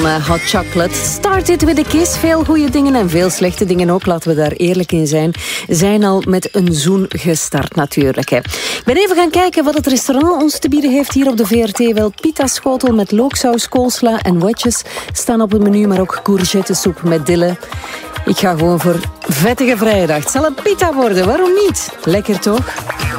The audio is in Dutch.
Hot Chocolate. Started with a kiss. Veel goede dingen en veel slechte dingen ook, laten we daar eerlijk in zijn. Zijn al met een zoen gestart natuurlijk. Hè. Ik ben even gaan kijken wat het restaurant ons te bieden heeft hier op de VRT. Wel, pita-schotel met looksaus, koolsla en wedges staan op het menu, maar ook courgettesoep met dille. Ik ga gewoon voor vettige vrijdag. Het zal een pita worden, waarom niet? Lekker toch?